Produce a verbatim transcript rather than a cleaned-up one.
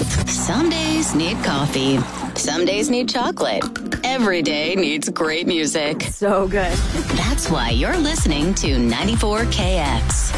both. Some days need coffee. Some days need chocolate. Every day needs great music. So good. That's why you're listening to ninety-four K X.